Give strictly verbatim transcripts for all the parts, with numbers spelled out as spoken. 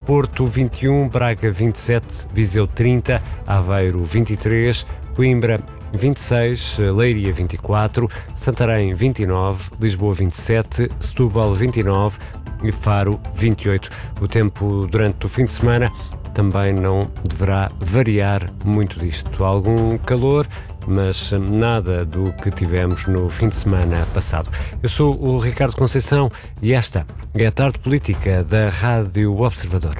Porto vinte e um, Braga vinte e sete, Viseu trinta, Aveiro vinte e três, Coimbra vinte e seis, Leiria vinte e quatro, Santarém vinte e nove, Lisboa vinte e sete, Setúbal vinte e nove e Faro vinte e oito. O tempo durante o fim de semana também não deverá variar muito disto. Algum calor, mas nada do que tivemos no fim de semana passado. Eu sou o Ricardo Conceição e esta é a Tarde Política da Rádio Observador.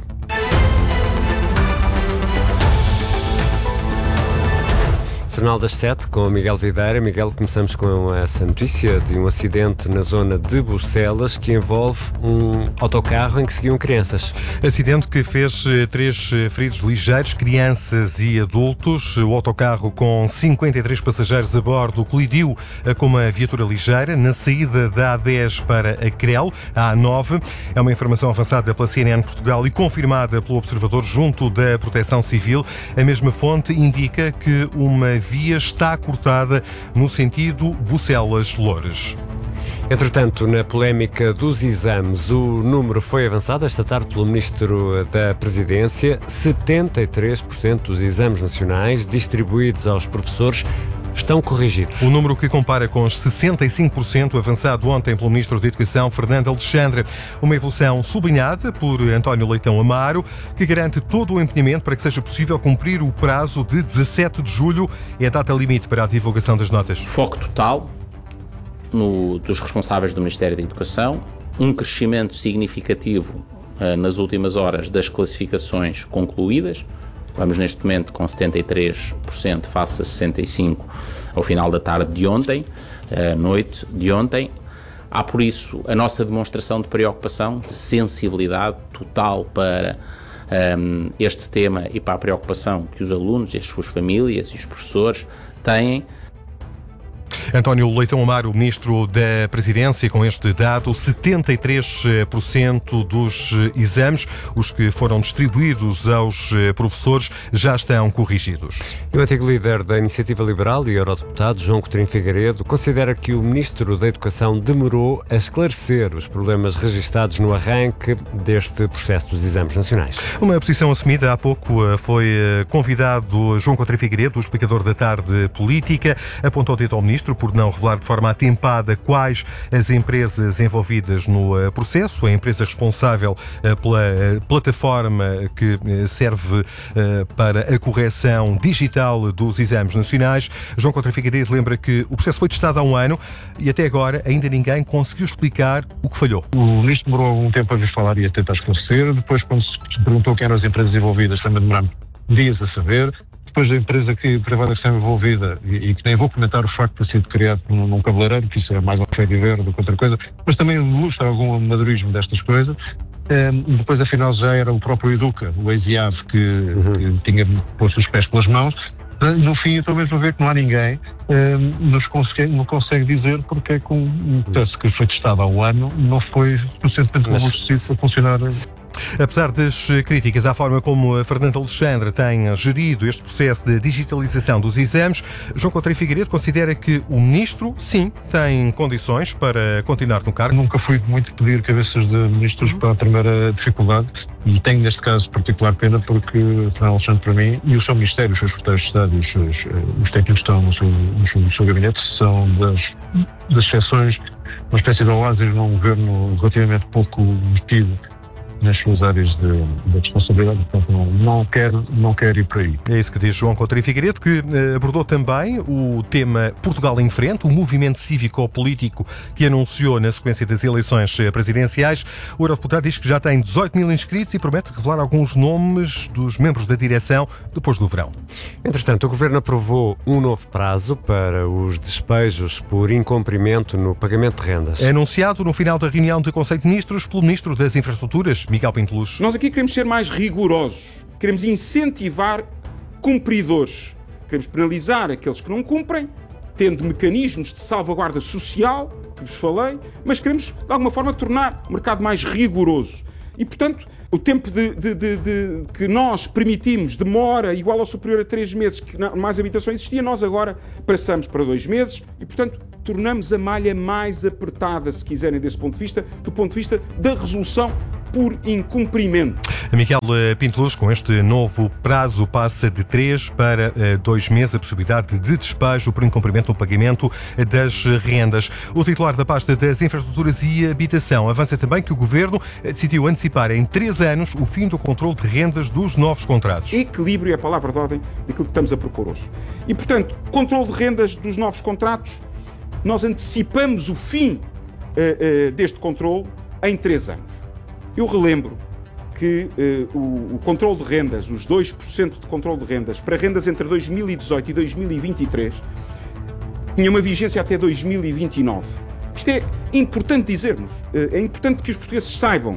Jornal das Sete, com Miguel Videira. Miguel, começamos com essa notícia de um acidente na zona de Bucelas que envolve um autocarro em que seguiam crianças. Acidente que fez três feridos ligeiros, crianças e adultos. O autocarro com cinquenta e três passageiros a bordo colidiu com uma viatura ligeira na saída da A dez para a Crel, a A nove. É uma informação avançada pela C N N Portugal e confirmada pelo Observador junto da Proteção Civil. A mesma fonte indica que uma via está cortada no sentido Bucelas-Loures. Entretanto, na polémica dos exames, o número foi avançado esta tarde pelo Ministro da Presidência. setenta e três por cento dos exames nacionais distribuídos aos professores estão corrigidos. O número que compara com os sessenta e cinco por cento avançado ontem pelo Ministro da Educação, Fernando Alexandre. Uma evolução sublinhada por António Leitão Amaro, que garante todo o empenhamento para que seja possível cumprir o prazo de dezassete de julho, é a data limite para a divulgação das notas. Foco total no, dos responsáveis do Ministério da Educação, um crescimento significativo uh, nas últimas horas das classificações concluídas. Vamos neste momento com setenta e três por cento face a sessenta e cinco por cento ao final da tarde de ontem, à noite de ontem. Há por isso a nossa demonstração de preocupação, de sensibilidade total para um, este tema e para a preocupação que os alunos, as suas famílias e os professores têm. António Leitão Amaro, Ministro da Presidência, com este dado, setenta e três por cento dos exames, os que foram distribuídos aos professores, já estão corrigidos. E o antigo líder da Iniciativa Liberal e eurodeputado, João Coutinho Figueiredo, considera que o Ministro da Educação demorou a esclarecer os problemas registados no arranque deste processo dos exames nacionais. Uma posição assumida há pouco foi convidado João Coutinho Figueiredo, o explicador da Tarde Política, apontou o dedo ao Ministro por não revelar de forma atempada quais as empresas envolvidas no processo. A empresa responsável pela plataforma que serve para a correção digital dos exames nacionais. João Coutinho Figueiredo lembra que o processo foi testado há um ano e até agora ainda ninguém conseguiu explicar o que falhou. O Ministro demorou algum tempo a vir falar e a tentar esclarecer. Depois, quando se perguntou quem eram as empresas envolvidas, também demoraram dias a saber. Depois da empresa que, privada que está envolvida, e, e que nem vou comentar o facto de ter sido criado num, num cabeleireiro, que isso é mais um feio de ver do que outra coisa, mas também ilustra algum amadorismo destas coisas. Um, depois, afinal, já era o próprio Educa, o ex-IAV, que, uhum. que tinha posto os pés pelas mãos. No fim, eu estou mesmo a ver que não há ninguém um, nos consegue, não consegue dizer porque é que um processo que foi testado há um ano não foi suficientemente robustecido para funcionar. Apesar das críticas à forma como Fernando Alexandre tem gerido este processo de digitalização dos exames, João Coutinho Figueiredo considera que o Ministro, sim, tem condições para continuar no cargo. Nunca fui muito pedir cabeças de ministros para a primeira dificuldade e tenho neste caso particular pena porque Fernando Alexandre, para mim, e o seu Ministério, os seus secretários de Estado e os, seus, os técnicos que estão no seu, no seu, no seu gabinete são das, das exceções, uma espécie de oásis num governo relativamente pouco metido nas suas áreas de, de responsabilidade, portanto não, não, quer, não quer ir por aí. É isso que diz João Coutinho Figueiredo, que eh, abordou também o tema Portugal em Frente, o movimento cívico-político que anunciou na sequência das eleições presidenciais. O eurodeputado diz que já tem dezoito mil inscritos e promete revelar alguns nomes dos membros da direção depois do verão. Entretanto, o Governo aprovou um novo prazo para os despejos por incumprimento no pagamento de rendas. Anunciado no final da reunião do Conselho de Ministros pelo Ministro das Infraestruturas, Miguel Pinto Luz. Nós aqui queremos ser mais rigorosos, queremos incentivar cumpridores, queremos penalizar aqueles que não cumprem, tendo mecanismos de salvaguarda social, que vos falei, mas queremos de alguma forma tornar o mercado mais rigoroso. E, portanto, o tempo de, de, de, de, que nós permitimos demora igual ou superior a três meses, que mais habitação existia, nós agora passamos para dois meses e, portanto, tornamos a malha mais apertada, se quiserem, desse ponto de vista, do ponto de vista da resolução por incumprimento. Miguel Pinto Luz, com este novo prazo, passa de três para dois meses a possibilidade de despejo por incumprimento no pagamento das rendas. O titular da pasta das Infraestruturas e Habitação avança também que o Governo decidiu antecipar em três anos o fim do controle de rendas dos novos contratos. Equilíbrio é a palavra de ordem daquilo que estamos a propor hoje. E, portanto, controle de rendas dos novos contratos, nós antecipamos o fim uh, uh, deste controle em três anos. Eu relembro que uh, o, o controle de rendas, os dois por cento de controle de rendas, para rendas entre dois mil e dezoito e dois mil e vinte e três, tinha uma vigência até dois mil e vinte e nove. Isto é importante dizermos, uh, é importante que os portugueses saibam, uh,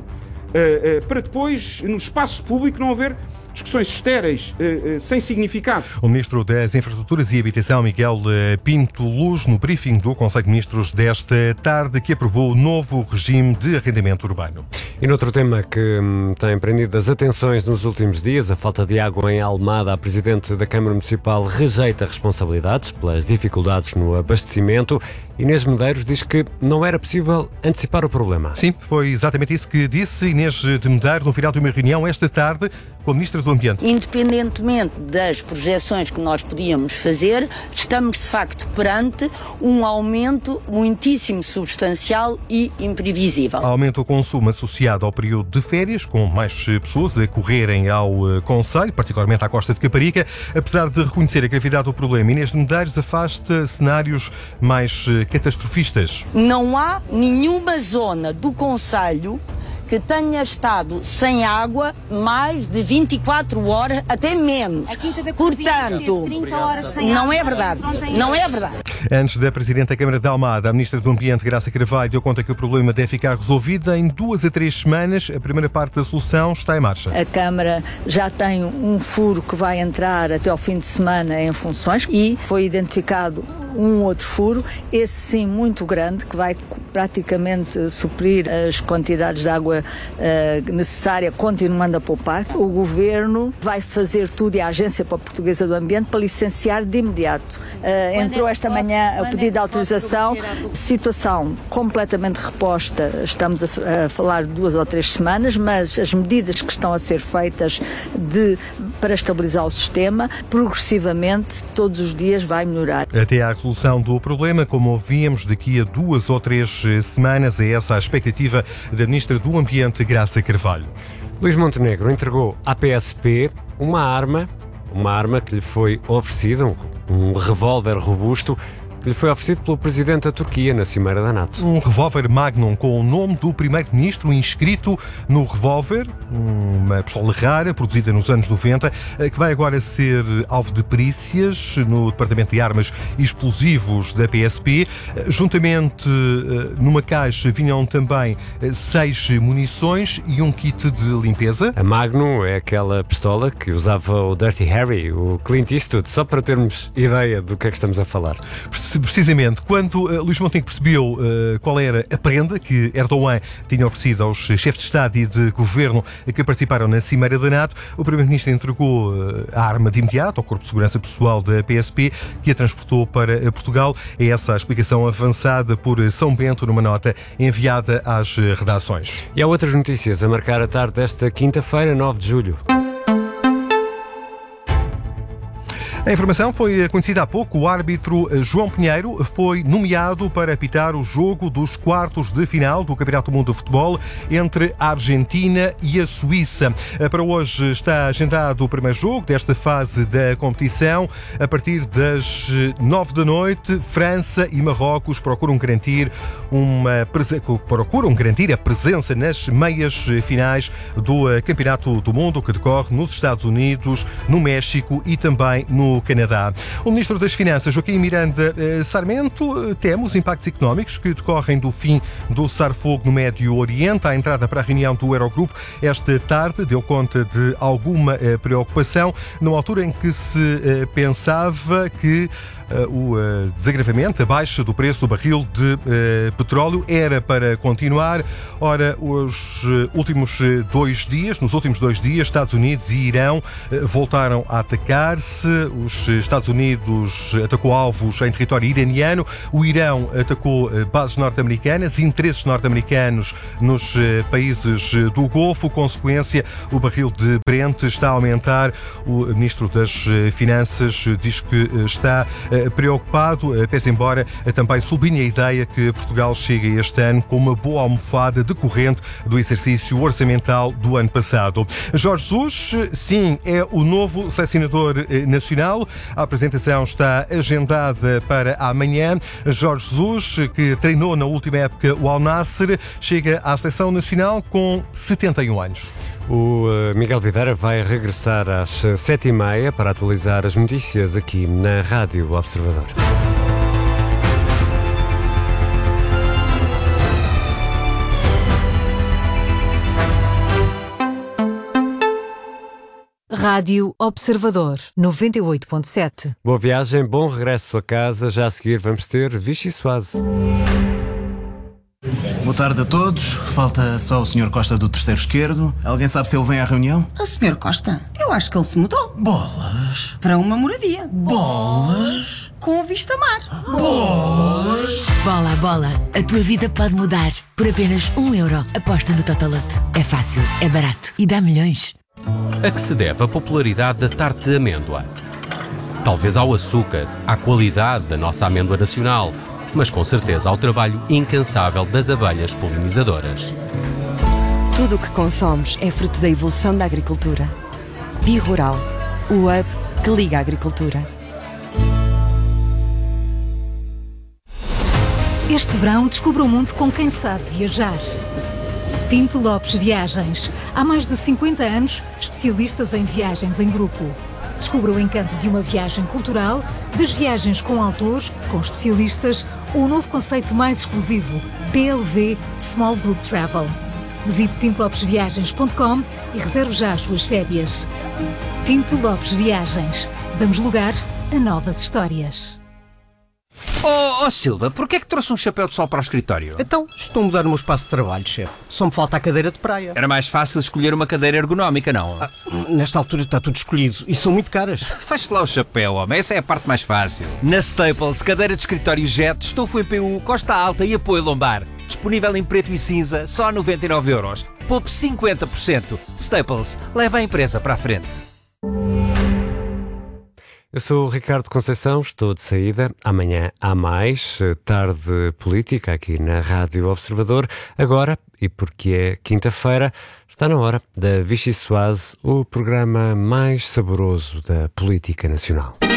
uh, para depois, no espaço público, não haver discussões estéreis, eh, eh, sem significado. O Ministro das Infraestruturas e Habitação, Miguel Pinto Luz, no briefing do Conselho de Ministros desta tarde, que aprovou o novo regime de arrendamento urbano. E noutro tema que hum, tem prendido as atenções nos últimos dias, a falta de água em Almada, a Presidente da Câmara Municipal rejeita responsabilidades pelas dificuldades no abastecimento. Inês Medeiros diz que não era possível antecipar o problema. Sim, foi exatamente isso que disse Inês de Medeiros no final de uma reunião esta tarde com a Ministra do Ambiente. Independentemente das projeções que nós podíamos fazer, estamos de facto perante um aumento muitíssimo substancial e imprevisível. Aumenta o consumo associado ao período de férias, com mais pessoas a correrem ao Conselho, particularmente à Costa de Caparica. Apesar de reconhecer a gravidade do problema, Inês de Medeiros afasta cenários mais catastrofistas. Não há nenhuma zona do Conselho que tenha estado sem água mais de vinte e quatro horas, até menos. Portanto, não é verdade. Não é verdade. Antes da Presidente da Câmara de Almada, a Ministra do Ambiente, Graça Carvalho, deu conta que o problema deve ficar resolvido em duas a três semanas. A primeira parte da solução está em marcha. A Câmara já tem um furo que vai entrar até ao fim de semana em funções e foi identificado um outro furo, esse sim muito grande, que vai praticamente suprir as quantidades de água uh, necessária, continuando a poupar. O Governo vai fazer tudo, e a Agência Portuguesa do Ambiente, para licenciar de imediato. Uh, entrou esta manhã a pedido de autorização, situação completamente reposta, estamos a, a falar de duas ou três semanas, mas as medidas que estão a ser feitas de, para estabilizar o sistema, progressivamente, todos os dias vai melhorar. Até à resolução do problema, como ouvíamos, daqui a duas ou três semanas, é essa a expectativa da Ministra do Ambiente, Graça Carvalho. Luís Montenegro entregou à P S P uma arma, uma arma que lhe foi oferecida, um, um revólver robusto, que lhe foi oferecido pelo Presidente da Turquia na Cimeira da NATO. Um revólver Magnum com o nome do Primeiro-Ministro inscrito no revólver, uma pistola rara, produzida nos anos noventa, que vai agora ser alvo de perícias no Departamento de Armas e Explosivos da P S P. Juntamente, numa caixa, vinham também seis munições e um kit de limpeza. A Magnum é aquela pistola que usava o Dirty Harry, o Clint Eastwood, só para termos ideia do que é que estamos a falar. Precisamente, quando uh, Luís Montenegro percebeu uh, qual era a prenda que Erdogan tinha oferecido aos chefes de Estado e de Governo que participaram na Cimeira da NATO, o Primeiro-Ministro entregou uh, a arma de imediato ao Corpo de Segurança Pessoal da P S P, que a transportou para Portugal. É essa a explicação avançada por São Bento numa nota enviada às redações. E há outras notícias a marcar a tarde desta quinta-feira, nove de julho. A informação foi conhecida há pouco. O árbitro João Pinheiro foi nomeado para apitar o jogo dos quartos de final do Campeonato do Mundo de Futebol entre a Argentina e a Suíça. Para hoje está agendado o primeiro jogo desta fase da competição. A partir das nove da noite, França e Marrocos procuram garantir, uma, procuram garantir a presença nas meias finais do Campeonato do Mundo, que decorre nos Estados Unidos, no México e também no Canadá. O Ministro das Finanças, Joaquim Miranda Sarmento, teme os impactos económicos que decorrem do fim do cessar-fogo no Médio Oriente. À entrada para a reunião do Eurogrupo esta tarde deu conta de alguma preocupação, numa altura em que se pensava que o desagravamento, a baixa do preço do barril de petróleo era para continuar. Ora, os últimos dois dias, nos últimos dois dias, Estados Unidos e Irão voltaram a atacar-se. Os Estados Unidos atacou alvos em território iraniano. O Irão atacou bases norte-americanas, interesses norte-americanos nos países do Golfo. Consequência, o barril de Brent está a aumentar. O Ministro das Finanças diz que está preocupado, pese embora também sublinha a ideia que Portugal chega este ano com uma boa almofada decorrente do exercício orçamental do ano passado. Jorge Jesus, sim, é o novo selecionador nacional. A apresentação está agendada para amanhã. Jorge Jesus, que treinou na última época o Al Nassr, chega à seleção nacional com setenta e um anos. O Miguel Videira vai regressar às sete e meia para atualizar as notícias aqui na Rádio Observador. Rádio Observador, noventa e oito ponto sete. Boa viagem, bom regresso a casa. Já a seguir vamos ter Vichy Soase. Boa tarde a todos. Falta só o senhor Costa do terceiro esquerdo. Alguém sabe se ele vem à reunião? O senhor Costa? Eu acho que ele se mudou. Bolas. Para uma moradia. Bolas. Com vista mar. Bolas. Bola, bola. A tua vida pode mudar. Por apenas um euro. Aposta no Totolote. É fácil, é barato e dá milhões. A que se deve a popularidade da tarte de amêndoa? Talvez ao açúcar, à qualidade da nossa amêndoa nacional, mas com certeza ao trabalho incansável das abelhas polinizadoras. Tudo o que consomes é fruto da evolução da agricultura. Bi-Rural, o hub que liga a agricultura. Este verão descubra o mundo com quem sabe viajar. Pinto Lopes Viagens. Há mais de cinquenta anos, especialistas em viagens em grupo. Descubra o encanto de uma viagem cultural, das viagens com autores, com especialistas, ou o novo conceito mais exclusivo, P L V Small Group Travel. Visite pinto lopes viagens ponto com e reserve já as suas férias. Pinto Lopes Viagens. Damos lugar a novas histórias. Oh, oh Silva, porquê é que trouxe um chapéu de sol para o escritório? Então, estou a mudar o meu espaço de trabalho, chefe. Só me falta a cadeira de praia. Era mais fácil escolher uma cadeira ergonómica, não? Ah, nesta altura está tudo escolhido e são muito caras. Faz-te lá o chapéu, homem. Essa é a parte mais fácil. Na Staples, cadeira de escritório Jet, estofo em P U, costa alta e apoio lombar. Disponível em preto e cinza, só noventa e nove euros. Poupe cinquenta por cento. Staples, leva a empresa para a frente. Eu sou o Ricardo Conceição, estou de saída. Amanhã há mais tarde política aqui na Rádio Observador. Agora, e porque é quinta-feira, está na hora da Vichy Soase, o programa mais saboroso da política nacional.